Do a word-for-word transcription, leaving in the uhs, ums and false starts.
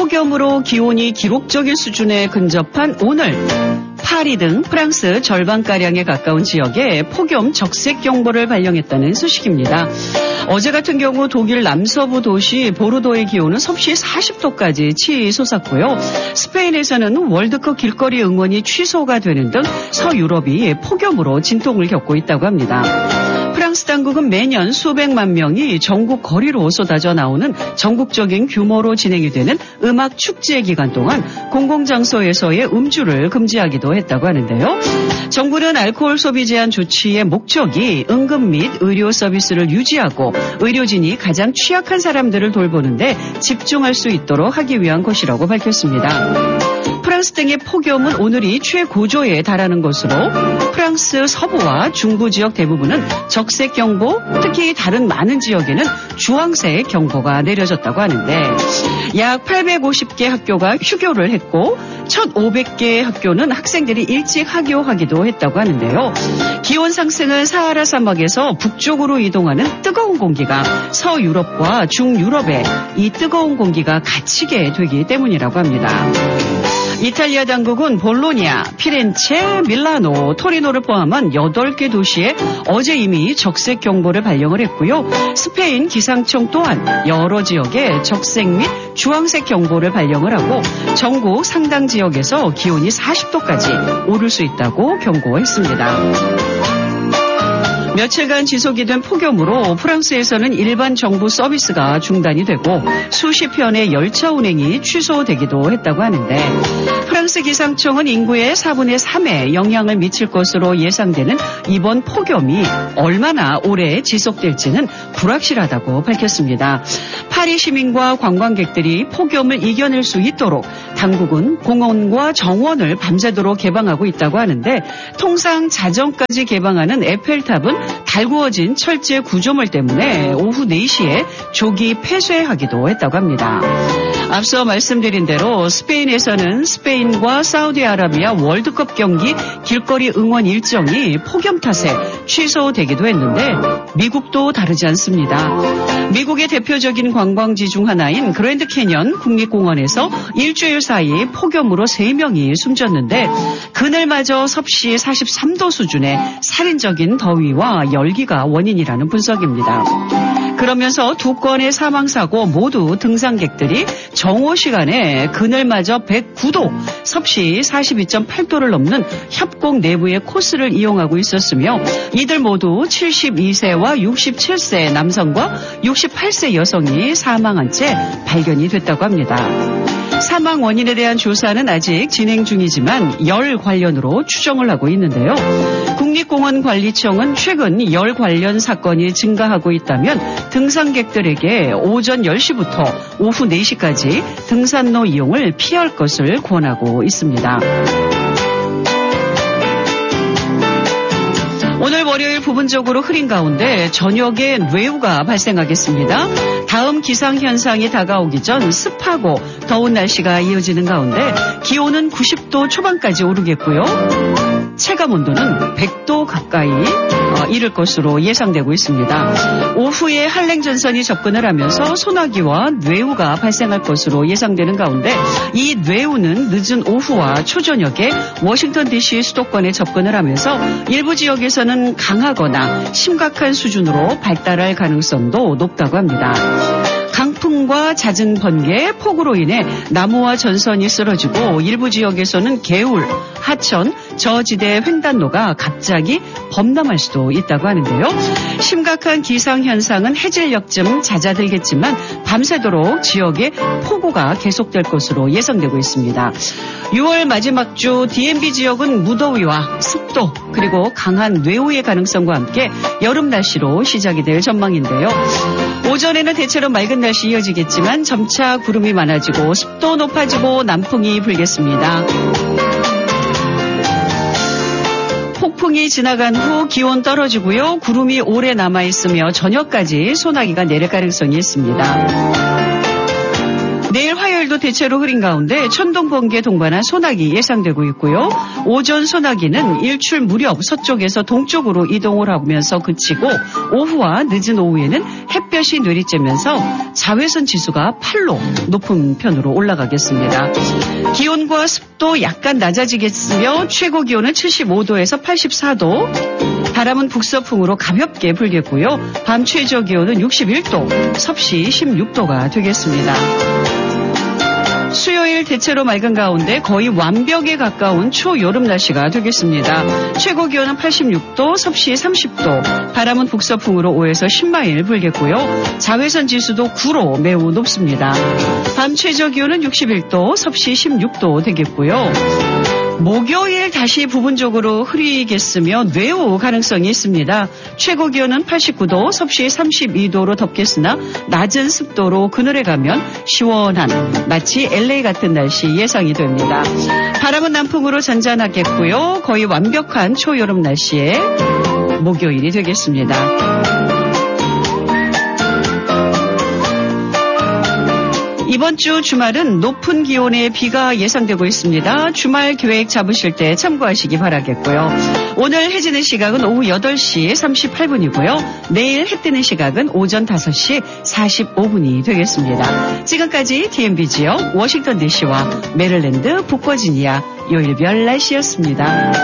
폭염으로 기온이 기록적인 수준에 근접한 오늘 파리 등 프랑스 절반가량에 가까운 지역에 폭염 적색경보를 발령했다는 소식입니다. 어제 같은 경우 독일 남서부 도시 보르도의 기온은 섭씨 사십 도까지 치솟았고요. 스페인에서는 월드컵 길거리 응원이 취소가 되는 등 서유럽이 폭염으로 진통을 겪고 있다고 합니다. 프랑스 당국은 매년 수백만 명이 전국 거리로 쏟아져 나오는 전국적인 규모로 진행이 되는 음악 축제 기간 동안 공공장소에서의 음주를 금지하기도 했다고 하는데요. 정부는 알코올 소비 제한 조치의 목적이 응급 및 의료 서비스를 유지하고 의료진이 가장 취약한 사람들을 돌보는데 집중할 수 있도록 하기 위한 것이라고 밝혔습니다. 프랑스 등의 폭염은 오늘이 최고조에 달하는 것으로 프랑스 서부와 중부 지역 대부분은 적색 경보, 특히 다른 많은 지역에는 주황색 경보가 내려졌다고 하는데 약 팔백오십 개 학교가 휴교를 했고 천오백 개 학교는 학생들이 일찍 하교하기도 했다고 하는데요. 기온 상승은 사하라 사막에서 북쪽으로 이동하는 뜨거운 공기가 서유럽과 중유럽에 이 뜨거운 공기가 갇히게 되기 때문이라고 합니다. 이탈리아 당국은 볼로냐, 피렌체, 밀라노, 토리노를 포함한 여덟 개 도시에 어제 이미 적색 경보를 발령을 했고요. 스페인 기상청 또한 여러 지역에 적색 및 주황색 경보를 발령을 하고 전국 상당 지역에서 기온이 사십 도까지 오를 수 있다고 경고했습니다. 며칠간 지속이 된 폭염으로 프랑스에서는 일반 정부 서비스가 중단이 되고 수십 편의 열차 운행이 취소되기도 했다고 하는데 프랑스 기상청은 인구의 사분의 삼에 영향을 미칠 것으로 예상되는 이번 폭염이 얼마나 오래 지속될지는 불확실하다고 밝혔습니다. 파리 시민과 관광객들이 폭염을 이겨낼 수 있도록 당국은 공원과 정원을 밤새도록 개방하고 있다고 하는데 통상 자정까지 개방하는 에펠탑은 달구어진 철제 구조물 때문에 오후 네 시에 조기 폐쇄하기도 했다고 합니다. 앞서 말씀드린 대로 스페인에서는 스페인과 사우디아라비아 월드컵 경기 길거리 응원 일정이 폭염 탓에 취소되기도 했는데 미국도 다르지 않습니다. 미국의 대표적인 관광지 중 하나인 그랜드 캐년 국립공원에서 일주일 사이 폭염으로 세 명이 숨졌는데 그늘마저 섭씨 사십삼 도 수준의 살인적인 더위와 열기가 원인이라는 분석입니다. 그러면서 두 건의 사망사고 모두 등산객들이 정오 시간에 그늘마저 백구 도, 섭씨 사십이 점 팔 도를 넘는 협곡 내부의 코스를 이용하고 있었으며 이들 모두 칠십이 세와 육십칠 세 남성과 육십팔 세 여성이 사망한 채 발견이 됐다고 합니다. 사망 원인에 대한 조사는 아직 진행 중이지만 열 관련으로 추정을 하고 있는데요. 국립공원관리청은 최근 열 관련 사건이 증가하고 있다면 등산객들에게 오전 열 시부터 오후 네 시까지 등산로 이용을 피할 것을 권하고 있습니다. 오늘 월요일 부분적으로 흐린 가운데 저녁에 뇌우가 발생하겠습니다. 다음 기상현상이 다가오기 전 습하고 더운 날씨가 이어지는 가운데 기온은 구십 도 초반까지 오르겠고요. 체감온도는 백 도 가까이 이를 것으로 예상되고 있습니다. 오후에 한랭전선이 접근을 하면서 소나기와 뇌우가 발생할 것으로 예상되는 가운데 이 뇌우는 늦은 오후와 초저녁에 워싱턴 디씨 수도권에 접근을 하면서 일부 지역에서는 강하거나 심각한 수준으로 발달할 가능성도 높다고 합니다. 강풍과 잦은 번개, 폭우로 인해 나무와 전선이 쓰러지고 일부 지역에서는 개울, 하천, 저지대 횡단로가 갑자기 범람할 수도 있다고 하는데요. 심각한 기상현상은 해질녘쯤 잦아들겠지만 밤새도록 지역에 폭우가 계속될 것으로 예상되고 있습니다. 유월 마지막 주 디엠비 지역은 무더위와 습도 그리고 강한 뇌우의 가능성과 함께 여름 날씨로 시작이 될 전망인데요. 오전에는 대체로 맑은 날씨 이어지겠지만 점차 구름이 많아지고 습도 높아지고 남풍이 불겠습니다. 폭풍이 지나간 후 기온 떨어지고요. 구름이 오래 남아있으며 저녁까지 소나기가 내릴 가능성이 있습니다. 내일 화요일도 대체로 흐린 가운데 천둥, 번개, 동반한 소나기 예상되고 있고요. 오전 소나기는 일출 무렵 서쪽에서 동쪽으로 이동을 하면서 그치고 오후와 늦은 오후에는 햇볕이 내리쬐면서 자외선 지수가 팔로 높은 편으로 올라가겠습니다. 기온과 습도 약간 낮아지겠으며 최고 기온은 칠십오 도에서 팔십사 도, 바람은 북서풍으로 가볍게 불겠고요. 밤 최저 기온은 육십일 도, 섭씨 십육 도가 되겠습니다. 수요일 대체로 맑은 가운데 거의 완벽에 가까운 초여름 날씨가 되겠습니다. 최고 기온은 팔십육 도, 섭씨 삼십 도, 바람은 북서풍으로 오에서 십 마일 불겠고요. 자외선 지수도 구로 매우 높습니다. 밤 최저 기온은 육십일 도, 섭씨 십육 도 되겠고요. 목요일 다시 부분적으로 흐리겠으며 뇌우 가능성이 있습니다. 최고 기온은 팔십구 도, 섭씨 삼십이 도로 덥겠으나 낮은 습도로 그늘에 가면 시원한 마치 엘에이 같은 날씨 예상이 됩니다. 바람은 남풍으로 잔잔하겠고요. 거의 완벽한 초여름 날씨에 목요일이 되겠습니다. 이번 주 주말은 높은 기온의 비가 예상되고 있습니다. 주말 계획 잡으실 때 참고하시기 바라겠고요. 오늘 해 지는 시각은 오후 여덟 시 삼십팔 분이고요. 내일 해 뜨는 시각은 오전 다섯 시 사십오 분이 되겠습니다. 지금까지 디엠비 지역 워싱턴 디씨와 메릴랜드 북버지니아 요일별 날씨였습니다.